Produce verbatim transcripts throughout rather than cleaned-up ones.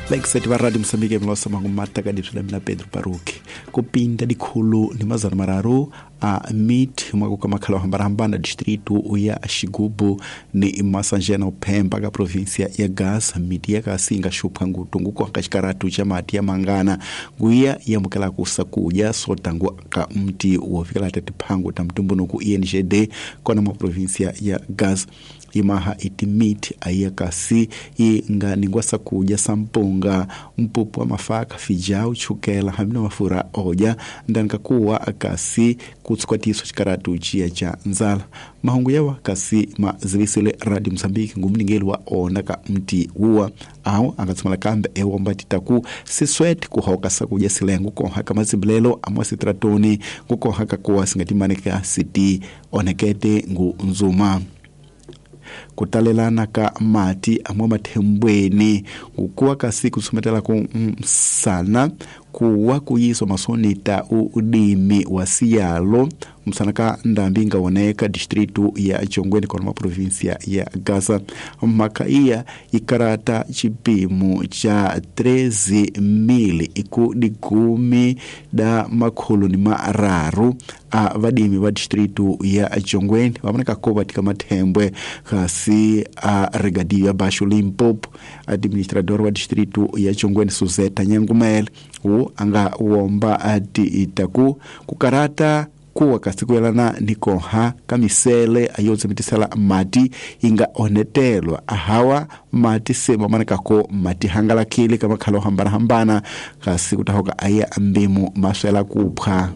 Vexet va Radio Msambiki mlosa mangumata kaditula mina Pedro Paruki. Kupinda dikulu ni mazana mararu a meet mwaku kama kala hambarambana distritu uya Shigubu ni Masanjena Pemba ka provincia ya Gaza media ka singa shupangu tunguko kashikaratu cha matia mangana guya ya mukala kusakuja sotangu ka mti uofikala tatipangu tamtumbunuku I N G D kona mwa provincia ya Gaza imaha itimiti ayakasi inga ningwasa kuja sampunga mpupu wa mafaka fijau chukela hamina mafura oja ndanka kuwa akasi kutskwatiso chikaratu chia cha nzala mahungu yawa kasi mazivisile Radio Msambiki ngumningelu wa onaka mti uwa au angatsumala kambe ewa mbati taku sisweti kuhoka sakuja silengu kuhaka mazibilelo amwasi tratoni kukohaka kuwa singatimaneka siti onekete ngu nzuma kutalelana ka mati amwa matembweni ukuwa kasi kusumetela ku sana kuwa kuyiso masonita udimi wa siyalo msanaka ndambinga woneka distritu ya Chongweni kwa provincia ya Gaza makaia ikarata chipimu cha treze mili iku digumi da makulu ni mararu a vadimi wa distritu ya Chongweni wamanaka koba tika matembwe kasi a regadia Basho Limpopo administrador wa distritu ya Chongweni Suzeta Nyangumele u anga uomba ati itaku kukarata kuwa kasikuelana nikoha kamisele ayoze mitisala mati inga onetelwa ahawa mati sema manaka ko mati hangala kili kama kalo hambana hambana kasi kutahoka aya ambimu maswela kupha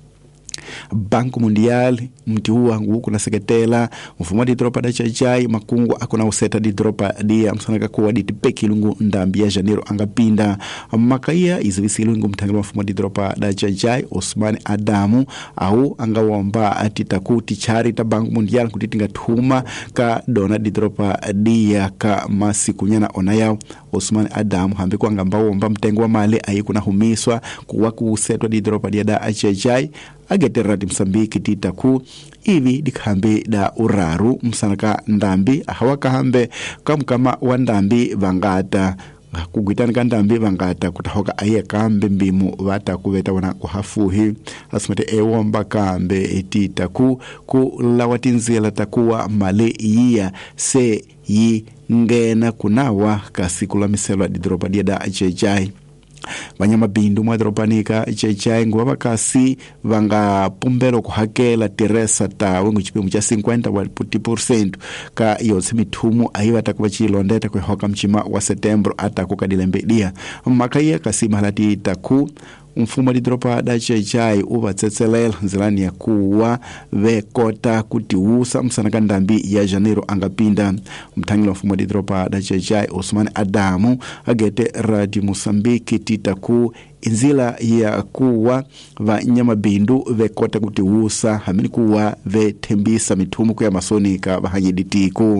Banku Mundial mti huwa ngu kuna seketela mfumo di dropa da chachai makungu akuna useta di dropa dia msanaka kuwa di tipeki lungu ndambi ya Janeiro angapinda makaia izivisi lungu mtangila mfumo di dropa da chachai Osman Adamu au angawamba atitaku tichari ta Banku Mundial kutitinga tuhuma ka dona di dropa dia ka masiku nyana onayao Osman Adamu hambi kwa ngambao mba mtengu wa male ayikuna humiswa kuwa kusetwa di dropa dia da chachai agete Radio Msambiki titaku ivi dikambe da uraru msanaka ndambi ahawaka hambe kamkama wandambi vangata kugwitana kandambi vangata kutahoka aye kambe mbimu vata kuveta wana kuhafuhi asmate ewomba kambe etitaku kulawatinzila takuwa male iya se yi ngena kunawa kasikula miselwa didropa dia da achejai Banyama bindu mwadropanika chechai nguwa bakasi vanga pumbelo kuhakela Teresa ta wengu chipimu cha cinquenta wa percent ka yose mitumu ahiwa takuwa chilondeta kwe hoka mchima wa Setembro ata kukadilembedia makaya kasi mahalati taku mfumo di dropa da chechai uva tsetselela zilani ya kuwa vekota kutiusa msanaka ndambi ya Janeiro angapinda mtangila mfumo di dropa da chechai Osman Adamu agete Radio Msambiki titaku inzila ya kuwa va nyama bindu vekota kutiusa hamini kuwa ve tembisa mitumu kuya masonika vahanyiditiku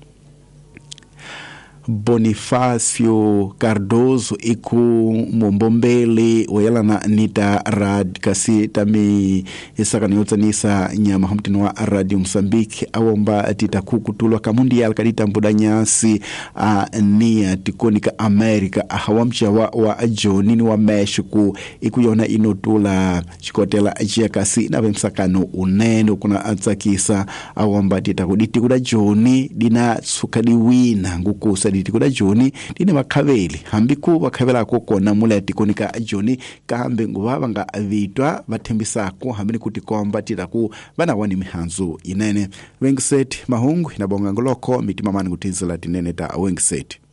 Bonifacio Cardozo iku mombombele oyalana nita rad kasi tami isaka nyotanisa nyama hamtino wa Radio Msambiki awomba titaku kutulwa ka mundial kadita mbuda nyasi a nia tikonika America ahawamcha wa, wa John ni wa Mexico iku yona inotula chikotela achia kasi na vemsakano unene kuna atsakisa awomba titaku ditikuda John dina sukadi wina ngukusa ditikuda Joni dine makaveli hambiku wakavela kukona mula tikonika Joni kahambe nguwa nga vitwa batembisa ku hambini kutikomba titaku bana wani mihanzu inene Wengset mahungu inabonga ngoloko mitima mani kutinzila tinene ta Wengset